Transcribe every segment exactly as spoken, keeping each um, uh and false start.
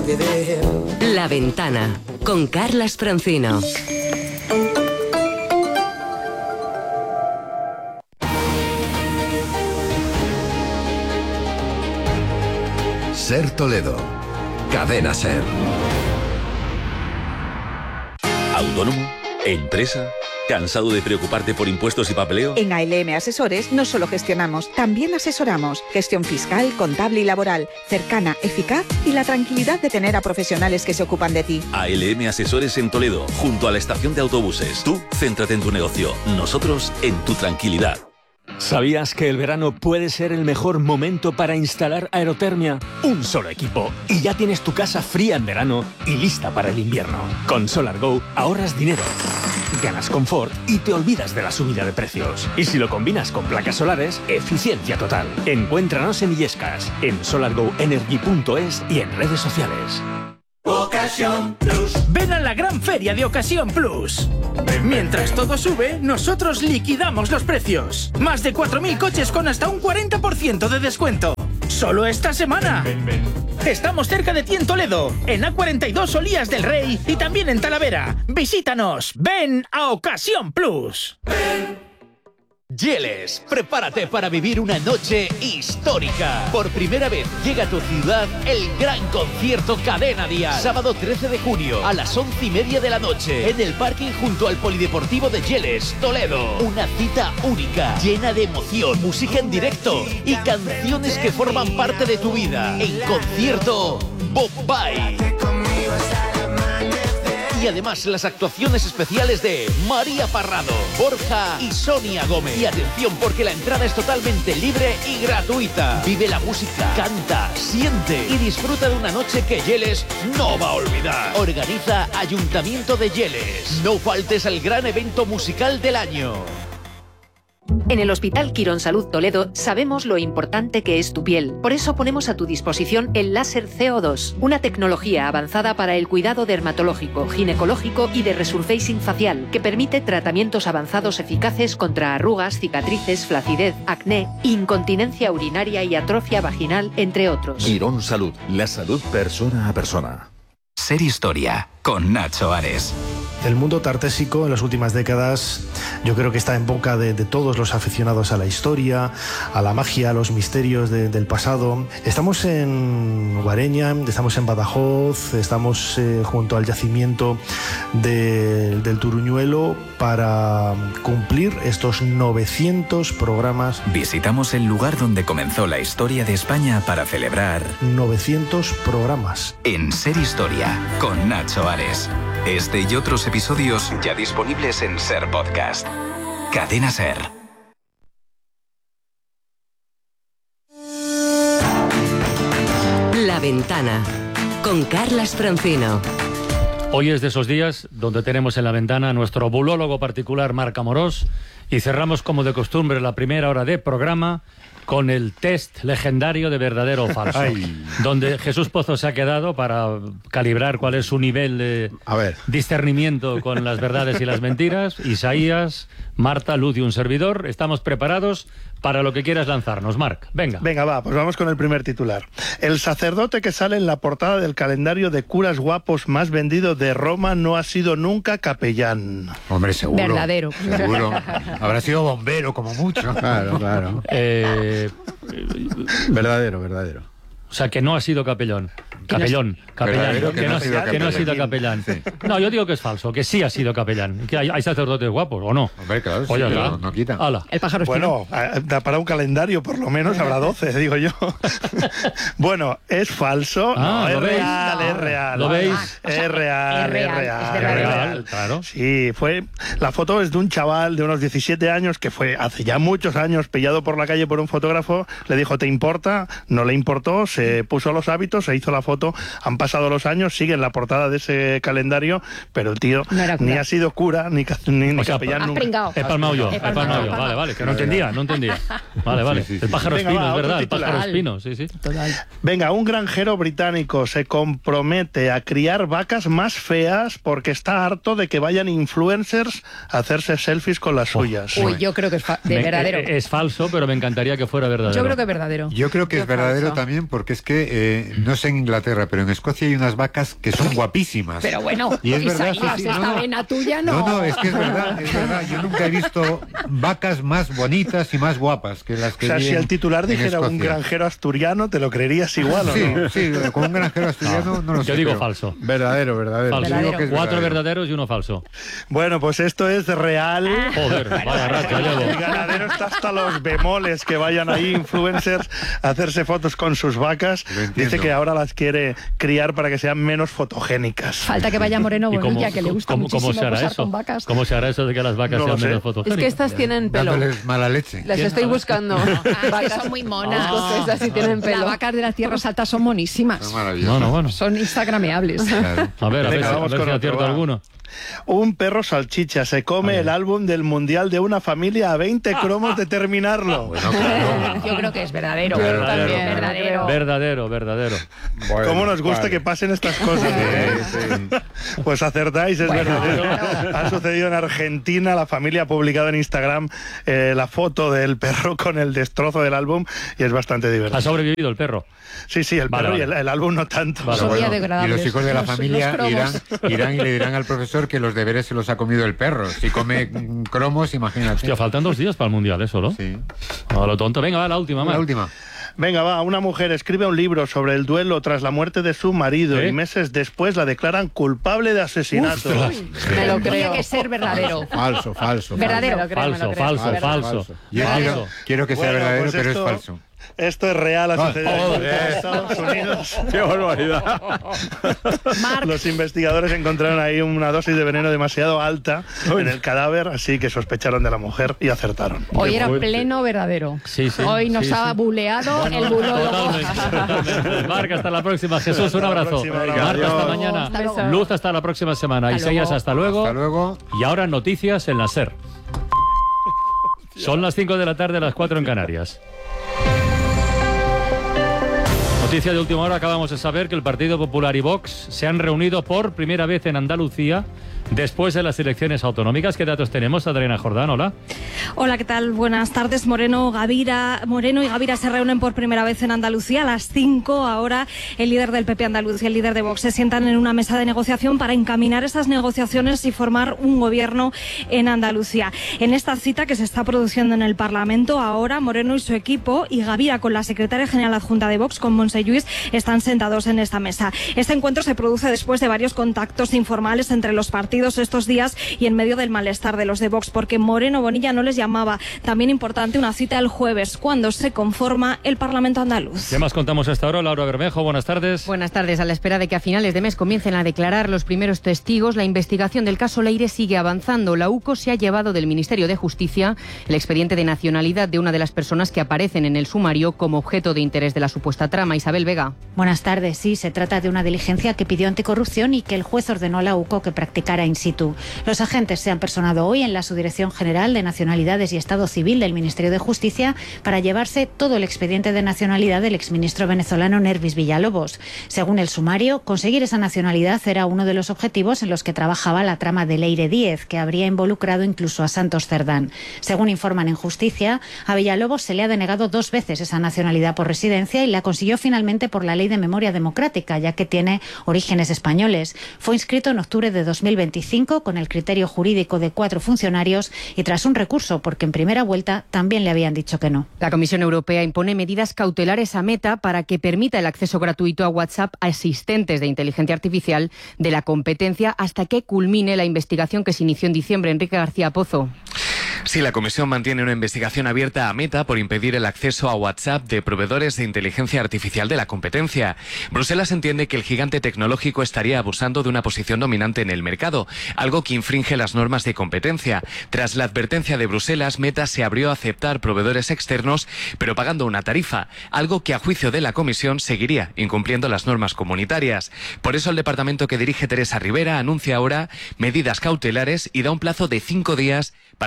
copia de él. La Ventana, con Carlas Francino. Ser Toledo, Cadena Ser. ¿Autónomo? ¿Empresa? ¿Cansado de preocuparte por impuestos y papeleo? En A L M Asesores no solo gestionamos, también asesoramos. Gestión fiscal, contable y laboral, cercana, eficaz y la tranquilidad de tener a profesionales que se ocupan de ti. A L M Asesores en Toledo, junto a la estación de autobuses. Tú, céntrate en tu negocio. Nosotros, en tu tranquilidad. ¿Sabías que el verano puede ser el mejor momento para instalar aerotermia? Un solo equipo y ya tienes tu casa fría en verano y lista para el invierno. Con SolarGo ahorras dinero, ganas confort y te olvidas de la subida de precios. Y si lo combinas con placas solares, eficiencia total. Encuéntranos en Illescas, en solargo energy punto es y en redes sociales. Ocasión Plus. Ven a la gran feria de Ocasión Plus. Mientras todo sube, nosotros liquidamos los precios. Más de cuatro mil coches con hasta un cuarenta por ciento de descuento. Solo esta semana. Ven, ven, ven. Estamos cerca de ti en Toledo, en A cuarenta y dos Olías del Rey y también en Talavera. Visítanos. Ven a Ocasión Plus. Ven. Yeles, prepárate para vivir una noche histórica. Por primera vez llega a tu ciudad el gran concierto Cadena Dial. Sábado trece de junio a las once y media de la noche en el parking junto al Polideportivo de Yeles, Toledo. Una cita única, llena de emoción, música en directo y canciones que forman parte de tu vida. En concierto Bombay. Y además las actuaciones especiales de María Parrado, Borja y Sonia Gómez. Y atención porque la entrada es totalmente libre y gratuita. Vive la música, canta, siente y disfruta de una noche que Yeles no va a olvidar. Organiza Ayuntamiento de Yeles. No faltes al gran evento musical del año. En el Hospital Quirónsalud Toledo sabemos lo importante que es tu piel. Por eso ponemos a tu disposición el láser C O dos, una tecnología avanzada para el cuidado dermatológico, ginecológico y de resurfacing facial, que permite tratamientos avanzados eficaces contra arrugas, cicatrices, flacidez, acné, incontinencia urinaria y atrofia vaginal, entre otros. Quirónsalud, la salud persona a persona. Ser Historia, con Nacho Ares. El mundo tartésico en las últimas décadas yo creo que está en boca de, de todos los aficionados a la historia, a la magia, a los misterios de, del pasado. Estamos en Guareña, estamos en Badajoz, estamos eh, junto al yacimiento de, del Turuñuelo para cumplir estos novecientos programas. Visitamos el lugar donde comenzó la historia de España para celebrar novecientos programas. En Ser Historia, con Nacho Ares. Este y otros episodios ya disponibles en Ser Podcast. Cadena Ser. La Ventana, con Carlas Francino. Hoy es de esos días donde tenemos en la ventana a nuestro bulólogo particular Marc Amorós y cerramos como de costumbre la primera hora de programa con el test legendario de verdadero o falso. Ay. Donde Jesús Pozo se ha quedado para calibrar cuál es su nivel de a ver. discernimiento con las verdades y las mentiras. Isaías, Marta, Luz y un servidor, estamos preparados para lo que quieras lanzarnos. Marc, venga. Venga, va, pues vamos con el primer titular. El sacerdote que sale en la portada del calendario de curas guapos más vendido de Roma no ha sido nunca capellán. Hombre, seguro. Verdadero. Seguro. Habrá sido bombero, como mucho. Claro, claro. Eh... Verdadero, verdadero. O sea, que no ha sido capellón. Capellón, capellán. Que, que, no, no, sido que no ha sido capellán. Sí. No, yo digo que es falso, que sí ha sido capellán. Que hay, hay sacerdotes guapos, ¿o no? Hombre, claro, Oye, sí, claro. no, no quita. Hala. El pájaro espino. Bueno, para un calendario por lo menos habrá doce, digo yo. Bueno, es falso. Ah, no, ¿lo es veis? real, No. es real. ¿Lo veis? Es real, es real. Es real, Es es real, real, claro. Sí, fue... La foto es de un chaval de unos diecisiete años que fue hace ya muchos años pillado por la calle por un fotógrafo, le dijo, ¿te importa? No le importó, se puso los hábitos, se hizo la foto, han pasado los años, sigue en la portada de ese calendario, pero el tío no ni ha sido cura, ni, ni, ni o sea, capellán has nunca. pringao. He palmado yo, he palmado yo. Vale, vale, que no entendía, no entendía. Vale, vale. Sí, sí, sí. El pájaro Venga, espino, va, es otro verdad, el titular. pájaro espino, sí, sí. Total. Venga, un granjero británico se compromete a criar vacas más feas porque está harto de que vayan influencers a hacerse selfies con las suyas. Uy, yo creo que es fa- de Me- verdadero. eh, Es falso, pero me encantaría que fuera verdadero. Yo creo que es verdadero. Yo creo que Yo es verdadero falso. también porque es que, eh, no sé en Inglaterra, Inglaterra, pero en Escocia hay unas vacas que son guapísimas. Pero bueno, y es verdad, Isaías, sí, sí, esta no, no. vena tuya no. No, no, es que es verdad, es verdad. Yo nunca he visto vacas más bonitas y más guapas que las que O sea, si el titular dijera un Escocia. granjero asturiano, ¿te lo creerías igual Sí, o no? sí, con un granjero asturiano no lo sé. Yo digo pero- falso. Verdadero, verdadero. Falso. Digo que es Cuatro verdadero. verdaderos y uno falso. Bueno, pues esto es real. Joder, vaya racha llevo. El ganadero está hasta los bemoles que vayan ahí influencers a hacerse fotos con sus vacas. Dice que ahora las quiere criar para que sean menos fotogénicas. Falta que vaya Moreno ¿Y cómo, Bonilla, que le gusta cómo, muchísimo cómo se hará posar eso? con vacas. ¿Cómo se hará eso de que las vacas No lo sean sé. menos Es fotogénicas? que estas tienen pelo. Dándoles mala leche. Las estoy buscando. Ah, es que Vacas son muy monas. escocesas y tienen pelo. Las vacas de las tierras altas son monísimas. Bueno, bueno. Son instagrameables. A ver, a ver, Venga, si- a vamos ver con si otro, acierto va. alguno. Un perro salchicha se come el álbum del Mundial de una familia a veinte cromos de terminarlo. Yo creo que es verdadero. Verdadero, También, verdadero. Verdadero, verdadero. ¿Cómo nos gusta vale. que pasen estas cosas? ¿eh? Pues acertáis, es verdadero. Ha sucedido en Argentina. La familia ha publicado en Instagram eh, la foto del perro con el destrozo del álbum y es bastante divertido. Ha sobrevivido el perro. Sí, sí, el Vale, perro vale. y el, el álbum no tanto. Vale, Son bueno. biodegradables. Y los hijos de la Los- familia los irán, cromos. irán y le dirán al profesor que los deberes se los ha comido el perro. Si come mm, cromos, imagínate. Hostia, faltan dos días para el Mundial, eso, ¿no? Sí. A lo tonto. Venga, va, la última, La Mar. última. Venga, va, una mujer escribe un libro sobre el duelo tras la muerte de su marido ¿Eh? y meses después la declaran culpable de asesinato. Me lo Tiene creo. que ser verdadero. Falso, falso. Verdadero. Me lo creo, me Falso, lo creo. falso, Falso, falso. falso. Yo Falso. quiero, quiero que sea Bueno, verdadero, pues pero esto- es falso. Esto es real, ha Ah, sucedido en joder. Estados Unidos. ¡Qué barbaridad! Marc, Los investigadores encontraron ahí una dosis de veneno demasiado alta en el cadáver, así que sospecharon de la mujer y acertaron. hoy era fuerte. pleno verdadero. Sí, sí. Hoy nos sí, ha sí. buleado el bulólogo. Totalmente, totalmente. Marc, hasta la próxima. Jesús, un Hasta la abrazo. próxima, Marc, adiós. hasta mañana. Hasta luego. Luz, hasta la próxima semana. Hasta Isaías, luego. hasta luego. Hasta luego. Y ahora noticias en la SER. Son las cinco de la tarde, las cuatro en Canarias. Noticia de última hora, acabamos de saber que el Partido Popular y Vox se han reunido por primera vez en Andalucía después de las elecciones autonómicas. ¿Qué datos tenemos, Adriana Jordán? Hola. Hola, ¿qué tal? Buenas tardes. Moreno, Gavira, Moreno y Gavira se reúnen por primera vez en Andalucía a las cinco. Ahora el líder del P P andaluz y el líder de Vox se sientan en una mesa de negociación para encaminar esas negociaciones y formar un gobierno en Andalucía. En esta cita que se está produciendo en el Parlamento, ahora Moreno y su equipo y Gavira con la secretaria general adjunta de Vox, con Montse Lluís, están sentados en esta mesa. Este encuentro se produce después de varios contactos informales entre los partidos estos días y en medio del malestar de los de Vox, porque Moreno Bonilla no les llamaba. También importante una cita el jueves, cuando se conforma el Parlamento andaluz. ¿Qué más contamos a esta hora? Laura Bermejo, buenas tardes. Buenas tardes. A la espera de que a finales de mes comiencen a declarar los primeros testigos, la investigación del caso Leire sigue avanzando. La UCO se ha llevado del Ministerio de Justicia el expediente de nacionalidad de una de las personas que aparecen en el sumario como objeto de interés de la supuesta trama. Isabel Vega. Buenas tardes. Sí, se trata de una diligencia que pidió anticorrupción y que el juez ordenó a la UCO que practicara in situ. Los agentes se han personado hoy en la Subdirección General de Nacionalidades y Estado Civil del Ministerio de Justicia para llevarse todo el expediente de nacionalidad del exministro venezolano Nervis Villalobos. Según el sumario, conseguir esa nacionalidad era uno de los objetivos en los que trabajaba la trama de Leire Díez, que habría involucrado incluso a Santos Cerdán. Según informan en Justicia, a Villalobos se le ha denegado dos veces esa nacionalidad por residencia y la consiguió finalmente por la Ley de Memoria Democrática, ya que tiene orígenes españoles. Fue inscrito en octubre de dos mil veinticinco con el criterio jurídico de cuatro funcionarios y tras un recurso, porque en primera vuelta también le habían dicho que no. La Comisión Europea impone medidas cautelares a Meta para que permita el acceso gratuito a WhatsApp a asistentes de inteligencia artificial de la competencia hasta que culmine la investigación que se inició en diciembre. Enrique García Pozo. Sí, la Comisión mantiene una investigación abierta a Meta por impedir el acceso a WhatsApp de proveedores de inteligencia artificial de la competencia. Bruselas entiende que el gigante tecnológico estaría abusando de una posición dominante en el mercado, algo que infringe las normas de competencia. Tras la advertencia de Bruselas, Meta se abrió a aceptar proveedores externos, pero pagando una tarifa, algo que a juicio de la Comisión seguiría incumpliendo las normas comunitarias. Por eso el departamento que dirige Teresa Rivera anuncia ahora medidas cautelares y da un plazo de cinco días para que Meta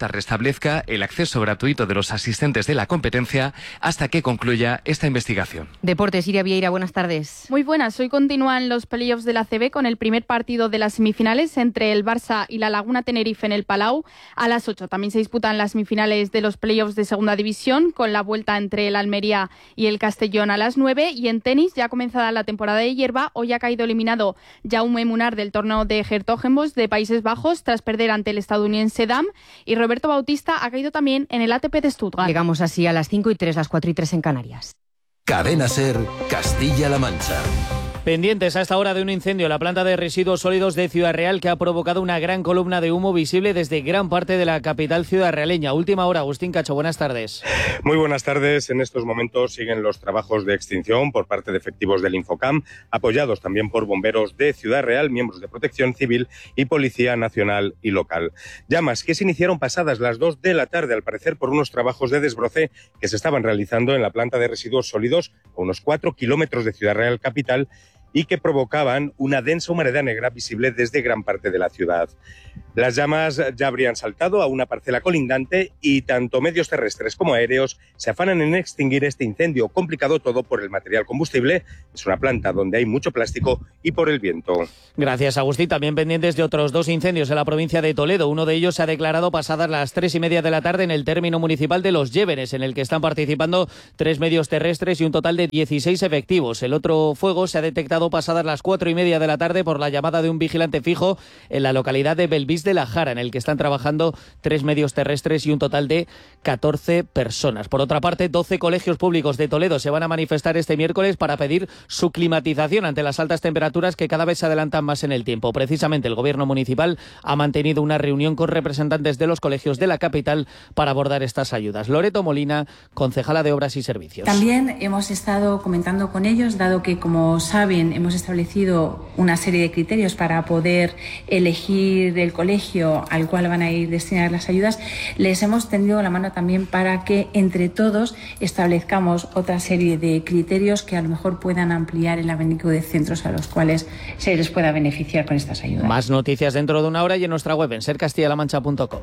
restablezca el acceso gratuito de los asistentes de la competencia hasta que concluya esta investigación. Deportes, Iria Vieira, buenas tardes. Muy buenas, hoy continúan los playoffs de la A C B con el primer partido de las semifinales entre el Barça y la Laguna Tenerife en el Palau a las ocho. También se disputan las semifinales de los playoffs de Segunda División con la vuelta entre el Almería y el Castellón a las nueve. Y en tenis, ya comenzada la temporada de hierba, hoy ha caído eliminado Jaume Munar del torneo de Hertogenbosch de Países Bajos tras perder ante el estadounidense Dam, y Roberto Bautista ha caído también en el A T P de Stuttgart. Llegamos así a las cinco y tres, las cuatro y tres en Canarias. Cadena SER, Castilla-La Mancha. Pendientes a esta hora de un incendio en la planta de residuos sólidos de Ciudad Real que ha provocado una gran columna de humo visible desde gran parte de la capital ciudadrealeña. Última hora, Agustín Cacho, buenas tardes. Muy buenas tardes. En estos momentos siguen los trabajos de extinción por parte de efectivos del Infocam, apoyados también por bomberos de Ciudad Real, miembros de Protección Civil y Policía Nacional y Local. Llamas que se iniciaron pasadas las dos de la tarde, al parecer por unos trabajos de desbroce que se estaban realizando en la planta de residuos sólidos a unos cuatro kilómetros de Ciudad Real capital, y que provocaban una densa humareda negra visible desde gran parte de la ciudad. Las llamas ya habrían saltado a una parcela colindante y tanto medios terrestres como aéreos se afanan en extinguir este incendio, complicado todo por el material combustible. Es una planta donde hay mucho plástico y por el viento. Gracias, Agustín. También pendientes de otros dos incendios en la provincia de Toledo. Uno de ellos se ha declarado pasadas las tres y media de la tarde en el término municipal de Los Llévenes, en el que están participando tres medios terrestres y un total de dieciséis efectivos. El otro fuego se ha detectado pasadas las cuatro y media de la tarde por la llamada de un vigilante fijo en la localidad de Belvís de la Jara, en el que están trabajando tres medios terrestres y un total de catorce personas. Por otra parte, doce colegios públicos de Toledo se van a manifestar este miércoles para pedir su climatización ante las altas temperaturas que cada vez se adelantan más en el tiempo. Precisamente el gobierno municipal ha mantenido una reunión con representantes de los colegios de la capital para abordar estas ayudas. Loreto Molina, concejala de Obras y Servicios. También hemos estado comentando con ellos, dado que, como saben, hemos establecido una serie de criterios para poder elegir el colegio al cual van a ir destinadas las ayudas. Les hemos tendido la mano también para que entre todos establezcamos otra serie de criterios que a lo mejor puedan ampliar el abanico de centros a los cuales se les pueda beneficiar con estas ayudas. Más noticias dentro de una hora y en nuestra web en ser castilla la mancha punto com.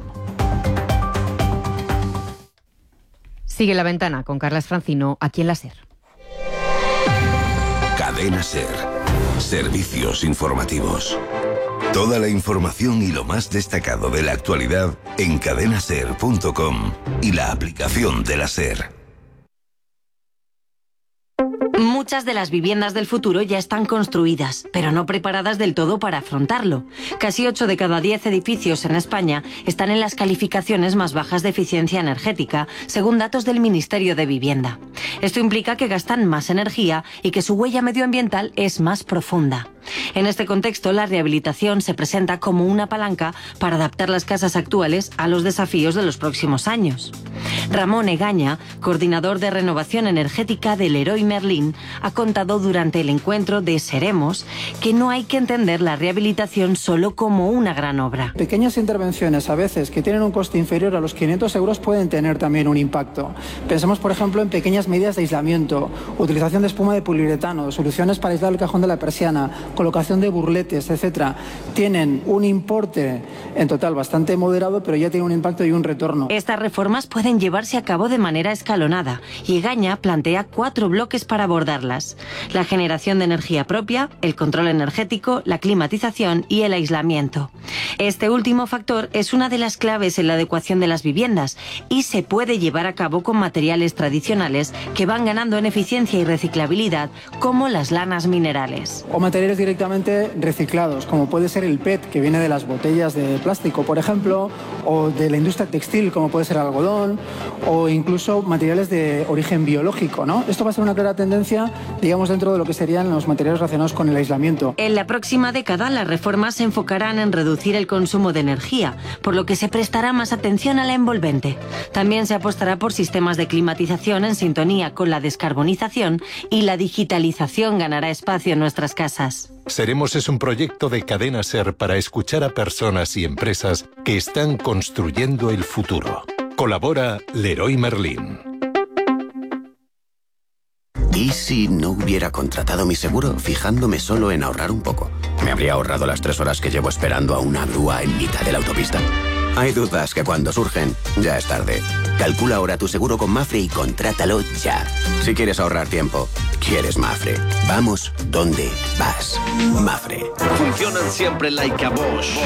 Sigue La Ventana con Carlas Francino, aquí en la SER. Cadena SER. Servicios informativos. Toda la información y lo más destacado de la actualidad en cadena ser punto com y la aplicación de la SER. Muchas de las viviendas del futuro ya están construidas, pero no preparadas del todo para afrontarlo. Casi ocho de cada diez edificios en España están en las calificaciones más bajas de eficiencia energética, según datos del Ministerio de Vivienda. Esto implica que gastan más energía y que su huella medioambiental es más profunda. En este contexto, la rehabilitación se presenta como una palanca para adaptar las casas actuales a los desafíos de los próximos años. Ramón Egaña, coordinador de renovación energética del Leroy Merlin, ha contado durante el encuentro de Seremos que no hay que entender la rehabilitación solo como una gran obra. Pequeñas intervenciones, a veces, que tienen un coste inferior a los quinientos euros, pueden tener también un impacto. Pensemos, por ejemplo, en pequeñas medidas de aislamiento, utilización de espuma de poliuretano, soluciones para aislar el cajón de la persiana, colocación de burletes, etcétera. Tienen un importe en total bastante moderado, pero ya tienen un impacto y un retorno. Estas reformas pueden llevarse a cabo de manera escalonada y Egaña plantea cuatro bloques para abordarlas: la generación de energía propia, el control energético, la climatización y el aislamiento. Este último factor es una de las claves en la adecuación de las viviendas y se puede llevar a cabo con materiales tradicionales que van ganando en eficiencia y reciclabilidad, como las lanas minerales. O materiales directamente reciclados, como puede ser el P E T, que viene de las botellas de plástico, por ejemplo, o de la industria textil, como puede ser algodón, o incluso materiales de origen biológico, ¿no? Esto va a ser una clara tendencia, digamos, dentro de lo que serían los materiales relacionados con el aislamiento. En la próxima década, las reformas se enfocarán en reducir el consumo de energía, por lo que se prestará más atención a la envolvente. También se apostará por sistemas de climatización en sintonía con la descarbonización, y la digitalización ganará espacio en nuestras casas. Seremos es un proyecto de Cadena SER para escuchar a personas y empresas que están construyendo el futuro. Colabora Leroy Merlin. ¿Y si no hubiera contratado mi seguro fijándome solo en ahorrar un poco? Me habría ahorrado las tres horas que llevo esperando a una grúa en mitad de la autopista. Hay dudas que cuando surgen, ya es tarde. Calcula ahora tu seguro con Mafre y contrátalo ya. Si quieres ahorrar tiempo, quieres Mafre. Vamos donde vas. Mafre. Funcionan siempre like a Bosch.